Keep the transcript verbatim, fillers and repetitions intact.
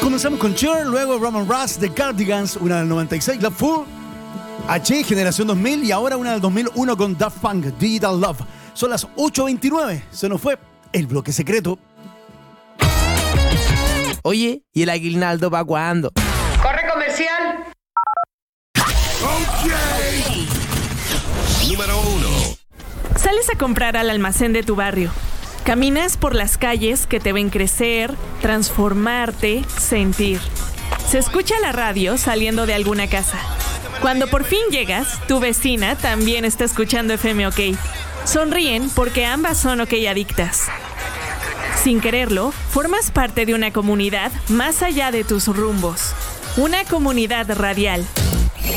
Comenzamos con Cher, luego Roman Russ, The Cardigans, una del noventa y seis, Love Fool, H, Generación dos mil, y ahora una del dos mil uno con Daft Punk, Digital Love. Son las ocho veintinueve, se nos fue el bloque secreto. Oye, ¿y el aguinaldo va cuándo? ¡Corre comercial! Okay. Número uno. Sales a comprar al almacén de tu barrio. Caminas por las calles que te ven crecer, transformarte, sentir. Se escucha la radio saliendo de alguna casa. Cuando por fin llegas, tu vecina también está escuchando F M OK. Sonríen porque ambas son OK adictas. Sin quererlo, formas parte de una comunidad más allá de tus rumbos. Una comunidad radial.